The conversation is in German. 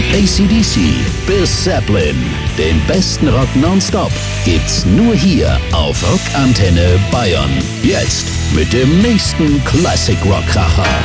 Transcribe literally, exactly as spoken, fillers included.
A C D C bis Zeppelin. Den besten Rock nonstop gibt's nur hier auf Rockantenne Bayern. Jetzt mit dem nächsten Classic Rock Kracher.